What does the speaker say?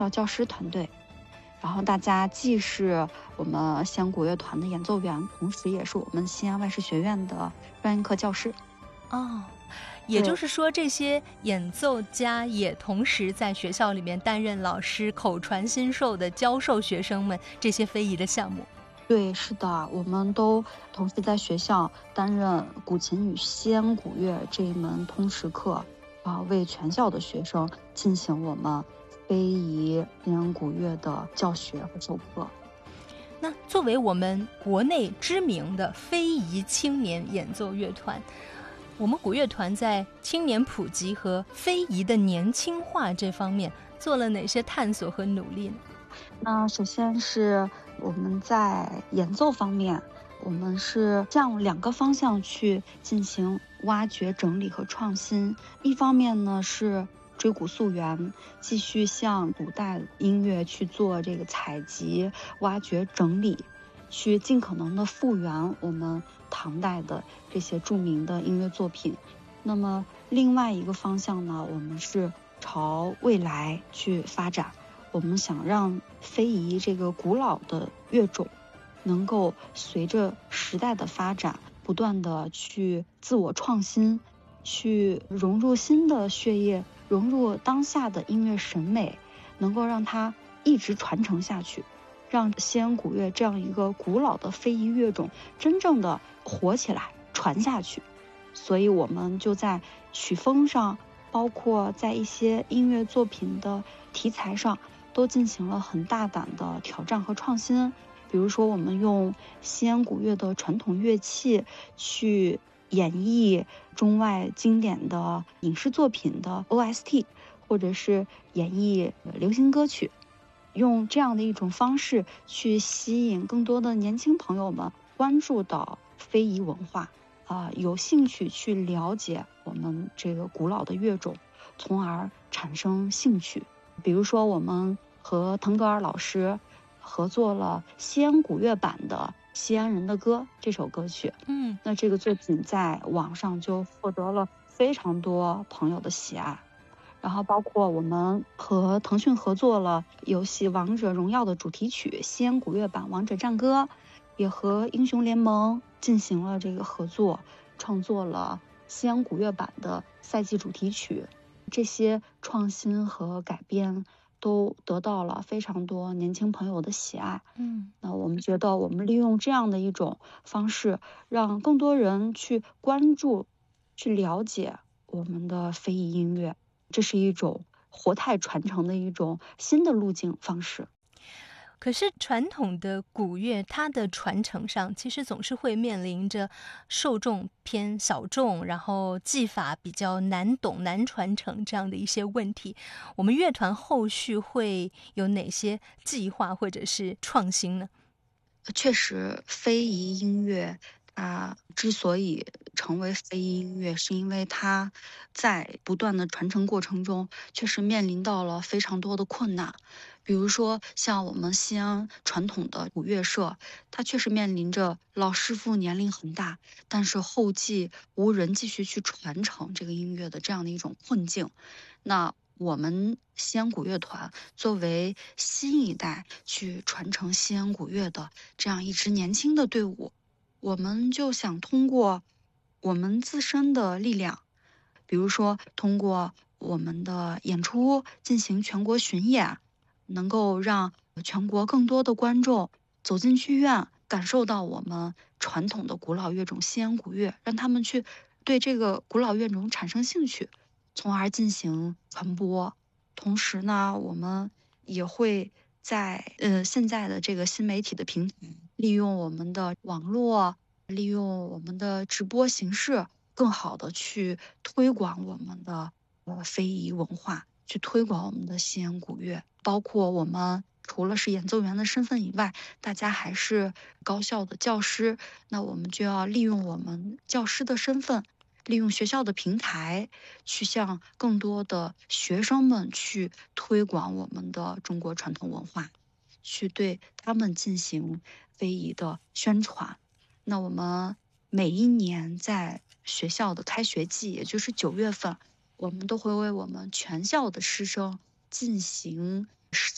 教师团队。然后大家既是我们西安古乐团的演奏员，同时也是我们西安外事学院的专业课教师。 哦，也就是说，这些演奏家也同时在学校里面担任老师，口传心授的教授学生们这些非遗的项目。 对，是的，我们都同时在学校担任古琴与西安古乐这一门通识课，为全校的学生进行我们非遗西安古乐的教学和授课。 那作为我们国内知名的非遗青年演奏乐团，我们古乐团在青年普及和非遗的年轻化这方面做了哪些探索和努力呢？ 那首先是我们在演奏方面，我们是向2个方向去进行挖掘、整理和创新。一方面呢是追古溯源，继续向古代音乐去做这个采集、挖掘、整理，去尽可能的复原我们唐代的这些著名的音乐作品。那么另外一个方向呢，我们是朝未来去发展。我们想让非遗这个古老的乐种能够随着时代的发展不断的去自我创新，去融入新的血液，融入当下的音乐审美，能够让它一直传承下去，让西安古乐这样一个古老的非遗乐种真正的活起来，传下去。所以我们就在曲风上，包括在一些音乐作品的题材上都进行了很大胆的挑战和创新。比如说我们用西安古乐的传统乐器去演绎中外经典的影视作品的 OST， 或者是演绎流行歌曲，用这样的一种方式去吸引更多的年轻朋友们关注到非遗文化，有兴趣去了解我们这个古老的乐种，从而产生兴趣。比如说我们和腾格尔老师合作了西安古乐版的《西安人的歌》这首歌曲。那这个作品在网上就获得了非常多朋友的喜爱。然后包括我们和腾讯合作了游戏《王者荣耀》的主题曲西安古乐版《王者战歌》，也和英雄联盟进行了这个合作，创作了西安古乐版的赛季主题曲。这些创新和改编都得到了非常多年轻朋友的喜爱。那我们觉得我们利用这样的一种方式，让更多人去关注、去了解我们的非遗音乐，这是一种活态传承的一种新的路径方式。 可是传统的古乐，它的传承上其实总是会面临着受众偏小众，然后技法比较难懂、难传承这样的一些问题。我们乐团后续会有哪些计划或者是创新呢？ 确实，非遗音乐它之所以成为非遗音乐，是因为它在不断的传承过程中，确实面临到了非常多的困难。比如说，像我们西安传统的古乐社，它确实面临着老师傅年龄很大，但是后继无人继续去传承这个音乐的这样的一种困境。那我们西安古乐团作为新一代去传承西安古乐的这样一支年轻的队伍，我们就想通过我们自身的力量，比如说通过我们的演出进行全国巡演，能够让全国更多的观众走进剧院，感受到我们传统的古老乐种西安古乐，让他们去对这个古老乐种产生兴趣，从而进行传播。同时呢，我们也会在现在的这个新媒体的平台，利用我们的网络，利用我们的直播形式，更好的去推广我们的非遗文化，去推广我们的西安古乐。包括我们除了是演奏员的身份以外，大家还是高校的教师，那我们就要利用我们教师的身份，利用学校的平台，去向更多的学生们去推广我们的中国传统文化，去对他们进行非遗的宣传。那我们每一年在学校的开学季，也就是9月份，我们都会为我们全校的师生进行